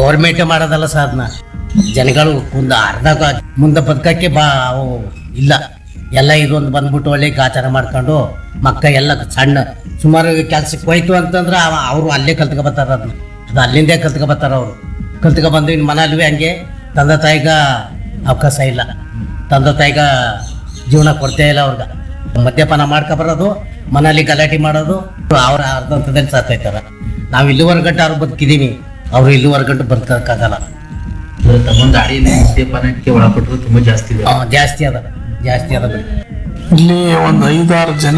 Government ಮಾಡೋದಲ್ಲ ಸಾಧನ, ಜನಗಳು ಒಂದು ಅರ್ಧ ಮುಂದೆ ಬದುಕಕ್ಕೆ ಅವು ಇಲ್ಲ. ಎಲ್ಲ ಇದೊಂದು ಬಂದ್ಬಿಟ್ಟು ಒಳ್ಳೆ ಗಾಚಾರ ಮಾಡ್ಕೊಂಡು ಮಕ್ಕ ಎಲ್ಲ ಸಣ್ಣ ಸುಮಾರು ಕೆಲ್ಸಕ್ಕೆ ಹೋಯ್ತು ಅಂತಂದ್ರೆ ಅವರು ಅಲ್ಲೇ ಕಲ್ತ್ಕೊ ಬರ್ತಾರ. ಅದನ್ನ ಅದು ಅಲ್ಲಿಂದೇ ಕಲ್ತ್ಕೊ ಬರ್ತಾರ. ಅವರು ಕಲ್ತ್ಕೊ ಬಂದು ಇನ್ನು ಮನೇಲಿ ಹಂಗೆ ತಂದೆ ತಾಯಿಗ ಅವಕಾಶ ಇಲ್ಲ, ತಂದೆ ತಾಯಿಗ ಜೀವನ ಕೊಡ್ತೇ ಇಲ್ಲ. ಅವ್ರಿಗೆ ಮದ್ಯಪಾನ ಮಾಡ್ಕೊಬರೋದು, ಮನೇಲಿ ಗಲಾಟೆ ಮಾಡೋದು, ಅವ್ರ ಅರ್ಧಂತದಲ್ಲಿ ಸಾತೈತಾರ. ನಾವು ಇಲ್ಲಿವರೆಗಂಟು ಅವ್ರು ಬದುಕಿದೀವಿ, ಅವರು ಇಲ್ಲಿವರೆಗಂಟು ಬದುಕಕ್ಕಾಗಲ್ಲ. ತಮ್ಮೊಂದು ದಾಡಿಯಲ್ಲಿ ಮದ್ಯಪಾನಕ್ಕೆ ಒಳಪಟ್ಟರು ತುಂಬಾ ಜಾಸ್ತಿ ಇದೆ. ಜಾಸ್ತಿ ಅದ. ಇಲ್ಲಿ ಒಂದು 5-6 ಜನ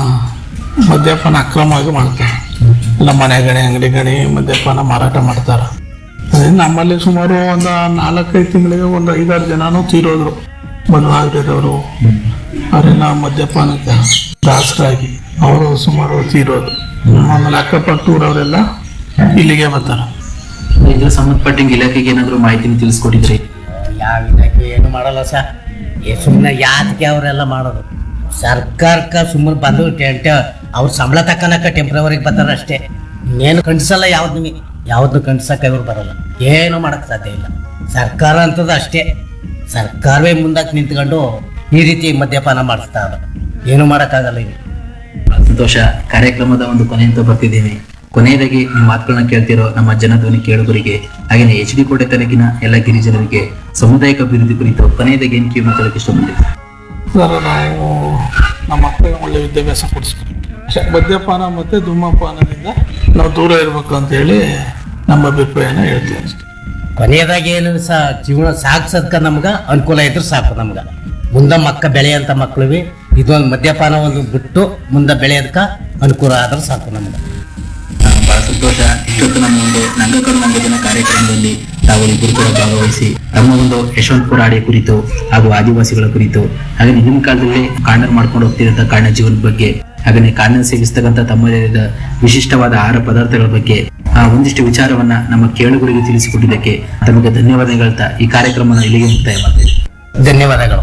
ಮದ್ಯಪಾನ ಅಕ್ರಮವಾಗಿ ಮಾಡ್ತಾರೆ. ಎಲ್ಲ ಮನೆಗಡೆ ಅಂಗಡಿಗಡೆ ಮದ್ಯಪಾನ ಮಾರಾಟ ಮಾಡ್ತಾರ. ಅದೇ ನಮ್ಮಲ್ಲಿ ಸುಮಾರು ಒಂದು 4-5 ತಿಂಗಳಿಗೆ ಒಂದು 5-6 ಜನನೂ ತೀರೋದ್ರು. ಮದುವಾಗಿರೋರು ಅವರೆಲ್ಲ ಮದ್ಯಪಾನಕ್ಕೆ ದಾಸರಾಗಿ ಅವರು ಸುಮಾರು ತೀರೋದು. ಆಮೇಲೆ ಅಕ್ಕಪಕ್ಕ ಊರವರೆಲ್ಲ ಇಲ್ಲಿಗೆ ಬರ್ತಾರೆ. ಇದ್ರ ಸಂಬಂಧಪಟ್ಟಂಗೆ ಇಲಾಖೆಗೆ ಏನಾದ್ರು ಮಾಹಿತಿ ತಿಳಿಸ್ಕೊಟ್ಟಿದ್ರಿ? ಯಾವ ಇಲಾಖೆ ಏನು ಮಾಡಲ್ಲ ಸರ್. ಸುಮ್ಮನೆ ಯಾತಕ್ಕೆ ಅವರೆಲ್ಲ ಮಾಡೋದು? ಸರ್ಕಾರಕ್ಕೆ ಸುಮ್ಮನೆ ಬಂದು ಅವ್ರ ಸಂಬಳ ತಕ್ಕನಕ ಟೆಂಪ್ರವರಿಗೆ ಬರ್ತಾರ ಅಷ್ಟೇ. ಇನ್ನೇನು ಕಂಡಿಸಲ್ಲ, ಯಾವ್ದು ಕಂಡಿಸಕ್ಕೆ ಇವ್ರು ಬರಲ್ಲ. ಏನು ಮಾಡಕ್ ಸಾಧ್ಯ ಇಲ್ಲ. ಸರ್ಕಾರ ಅಂತದ ಅಷ್ಟೇ, ಸರ್ಕಾರವೇ ಮುಂದಕ್ಕೆ ನಿಂತ್ಕೊಂಡು ಈ ರೀತಿ ಮದ್ಯಪಾನ ಮಾಡಿಸ್ತಾ ಇದ್ದಾರೆ. ಏನು ಮಾಡೋಕ್ಕಾಗಲ್ಲ. ಇದು ಸಂತೋಷ. ಕಾರ್ಯಕ್ರಮದ ಒಂದು ಕೊನೆ ಅಂತ ಬರ್ತಿದ್ದೀವಿ. ಕೊನೆಯದಾಗಿ ನಿಮ್ಮ ಮಾತುಗಳನ್ನ ಕೇಳ್ತಿರೋ ನಮ್ಮ ಜನಧ್ವನಿ ಕೇಳುಗರಿಗೆ, ಹಾಗೆಯೇ HD ಕೋಟೆ ತಾಲೂಕಿನ ಎಲ್ಲ ಗಿರಿಜನರಿಗೆ ಸಮುದಾಯಿಕ ಅಭಿವೃದ್ಧಿ ಕುರಿತು ಕೊನೆಯದಾಗಿ ಏನು ಕಿವಿ ಮಾತಾಡಕ್ಕೆ ಇಷ್ಟಪಡ್ತೀವಿ? ಸರ್, ನಾವು ನಮ್ಮ ಮಕ್ಕಳಿಗೆ ಒಳ್ಳೆ ವಿದ್ಯಾಭ್ಯಾಸ ಕೊಡಿಸ್ಬೇಕು. ಮದ್ಯಪಾನ ಮತ್ತು ಧೂಮಪಾನದಿಂದ ನಾವು ದೂರ ಇರಬೇಕು ಅಂತ ಹೇಳಿ ನಮ್ಮ ಅಭಿಪ್ರಾಯನ ಹೇಳ್ತೀವಿ ಅಷ್ಟೇ. ಕೊನೆಯದಾಗಿ ಏನು ಜೀವನ ಸಾಗಿಸೋದಕ್ಕೆ ನಮ್ಗೆ ಅನುಕೂಲ ಇದ್ರೆ ಸಾಕು. ನಮ್ಗೆ ಮುಂದೆ ಬೆಳೆಯಂತ ಮಕ್ಕಳಿಗೆ ಇದೊಂದು ಮದ್ಯಪಾನ ಒಂದು ಬಿಟ್ಟು ಮುಂದೆ ಬೆಳೆಯೋದಕ್ಕೆ ಅನುಕೂಲ ಆದ್ರೆ ಸಾಕು ನಮ್ಗೆ. ಬಹಳ ಸಂತೋಷ. ಇಷ್ಟೊತ್ತು ನಮ್ಮ ಒಂದು ನಂಗಕಡು ನಂಗಜನ ಕಾರ್ಯಕ್ರಮದಲ್ಲಿ ತಾವು ಇಬ್ಬರು ಕೂಡ ಭಾಗವಹಿಸಿ ತಮ್ಮ ಒಂದು ಯಶವಂತಪುರ ಹಾಡಿಯ ಕುರಿತು ಹಾಗೂ ಆದಿವಾಸಿಗಳ ಕುರಿತು, ಹಾಗೆ ಹಿಂದಿನ ಕಾಲದಲ್ಲಿ ಕಾಂಡ ಮಾಡ್ಕೊಂಡು ಹೋಗ್ತಿದ್ದ ಕಾಡಿನ ಜೀವನದ ಬಗ್ಗೆ, ಹಾಗೆ ಕಾಡಿನ ಸೇವಿಸ್ತಕ್ಕಂಥ ತಮ್ಮದೇ ವಿಶಿಷ್ಟವಾದ ಆಹಾರ ಪದಾರ್ಥಗಳ ಬಗ್ಗೆ ಒಂದಿಷ್ಟು ವಿಚಾರವನ್ನ ನಮ್ಮ ಕೇಳುಗರಿಗೆ ತಿಳಿಸಿಕೊಟ್ಟಿದ್ದಕ್ಕೆ ತಮಗೆ ಧನ್ಯವಾದ ಹೇಳ್ತಾ ಈ ಕಾರ್ಯಕ್ರಮನ ಇಲ್ಲಿಗೆ ಮುಕ್ತಾಯ ಮಾಡ್ತೇವೆ. ಧನ್ಯವಾದಗಳು.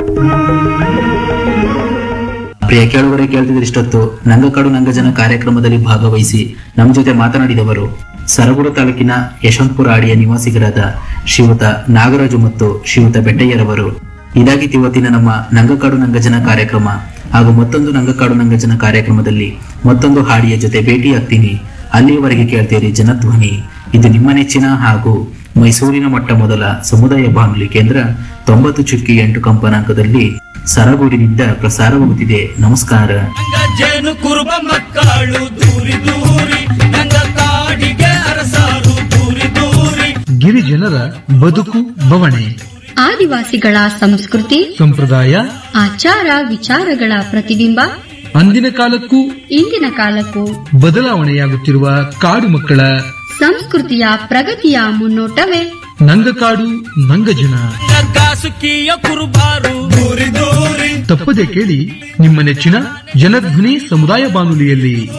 ಪ್ರಿಯ ಕೇಳುಗರೆ, ಕೇಳ್ತಿದ್ರೆ ಇಷ್ಟೊತ್ತು ನಂಗಕಡು ನಂಗಜನ ಕಾರ್ಯಕ್ರಮದಲ್ಲಿ ಭಾಗವಹಿಸಿ ನಮ್ಮ ಜೊತೆ ಮಾತನಾಡಿದವರು ಸರಗೂರು ತಾಲೂಕಿನ ಯಶವಂತಪುರ ಹಾಡಿಯ ನಿವಾಸಿಗರಾದ ಶ್ರೀಯುತ ನಾಗರಾಜು ಮತ್ತು ಶ್ರೀಯುತ ಬೆಟ್ಟಯ್ಯರವರು. ಇದಾಗಿತ್ತು ಇವತ್ತಿನ ನಮ್ಮ ನಂಗಕಾಡು ನಂಗಜನ ಕಾರ್ಯಕ್ರಮ. ಹಾಗೂ ಮತ್ತೊಂದು ನಂಗಕಾಡು ನಂಗಜನ ಕಾರ್ಯಕ್ರಮದಲ್ಲಿ ಮತ್ತೊಂದು ಹಾಡಿಯ ಜೊತೆ ಭೇಟಿಯಾಗ್ತೀನಿ. ಅಲ್ಲಿಯವರೆಗೆ ಕೇಳ್ತೀರಿ ಜನಧ್ವನಿ. ಇದು ನಿಮ್ಮ ನೆಚ್ಚಿನ ಹಾಗೂ ಮೈಸೂರಿನ ಮೊಟ್ಟ-ಮೊದಲ ಸಮುದಾಯ ಬಾನುಲಿ ಕೇಂದ್ರ 90.8 ಕಂಪನಾಂಕದಲ್ಲಿ ಸರಗೂರಿನಿಂದ ಪ್ರಸಾರವಾಗುತ್ತಿದೆ. ನಮಸ್ಕಾರ. ಗಿರಿಜನರ ಬದುಕು ಬವಣೆ, ಆದಿವಾಸಿಗಳ ಸಂಸ್ಕೃತಿ ಸಂಪ್ರದಾಯ, ಆಚಾರ ವಿಚಾರಗಳ ಪ್ರತಿಬಿಂಬ, ಅಂದಿನ ಕಾಲಕ್ಕೂ ಇಂದಿನ ಕಾಲಕ್ಕೂ ಬದಲಾವಣೆಯಾಗುತ್ತಿರುವ ಕಾಡು ಮಕ್ಕಳ ಸಂಸ್ಕೃತಿಯ ಪ್ರಗತಿಯ ಮುನ್ನೋಟವೇ ನಂಗಕಾಡು ನಂಗಜನ. ತಪ್ಪದೆ ಕೇಳಿ ನಿಮ್ಮ ನೆಚ್ಚಿನ ಜನಧ್ವನಿ ಸಮುದಾಯ ಬಾನುಲಿಯಲ್ಲಿ.